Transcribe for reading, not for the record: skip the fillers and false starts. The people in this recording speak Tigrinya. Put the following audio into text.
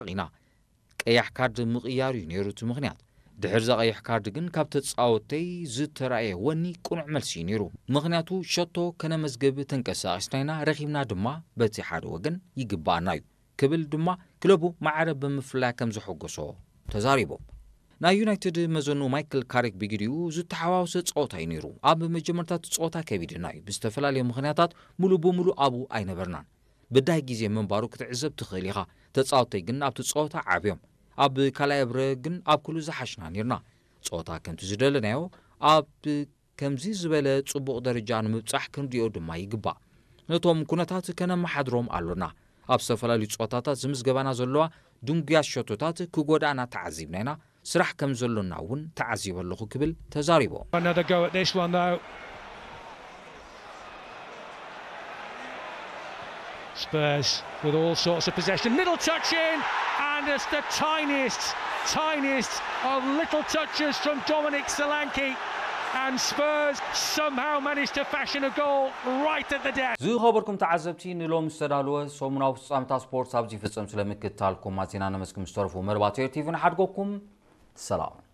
ኢና ቀያሕ ካርድ ምቕያር እዩ ነይሩ እቲ ምኽንያት ድሕር ቀያሕ ካርድ ግን ካብ ተጻወተይ ዝተራእየ ወኒ ቁኑዕ መልሲ ነይሩ ምኽንያቱ ሸቶ ከነመዝገብ ተንቀሳቒስና ረኺብና ድማ በቲ ሓደ ወገን ይግባአና እዩ ክብል ድማ ክለቡ ማዕረ ብምፍላይ ከም ዝሕጎሶ ተዛሪቦም ናይ ዩናይትድ መዘኑ ማይክል ካሪክ ቢግዲኡ ዝተሓዋወሰ ጸወታ እዩ ነይሩ ኣብ መጀመርታት ጸወታ ከቢድና እዩ ብዝተፈላለዩ ምኽንያታት ሙሉ በሙሉ አቡ ኣይነበርናን ብዳይ ግዜ መንባሩ ክትዕዘብ ትኽእል ኢኻ ተጻወተይ ግን ኣብቲ ጸወታ ዓብዮም ኣብ ካልኣይ ብረ ግን ኣብ ኩሉ ዝሓሽና ነርና ጸወታ ከምቲ ዝደለናዮ ኣብ ከምዚ ዝበለ ጽቡቕ ደረጃ ንምብጻሕ ክንሪኦ ድማ ይግባእ ነቶም ኩነታት ከነመሓድሮም ኣለና ኣብ ዝተፈላለዩ ጸወታታት ዝምዝገባና ዘለዋ ድንጉያ ሸቶታት ክጎዳና ተዓዚብና ኢና ስራሕ ከም ዘሎና እውን ተዓዚብ ኣለኹ ክብል ተዛሪቦ Another go at this one though. Spurs with all sorts of possession. Little touch in and it's the tiniest of little touches from Dominic Solanke. And Spurs somehow managed to fashion a goal right at the death. زو خبركم تعزبتي نلوم استدالوا سومنا وصامتا سبورت سابجي فصم سلامكتالكم ماتينا نمسكم استرفوا مرباتير تيفن حدقكم سلام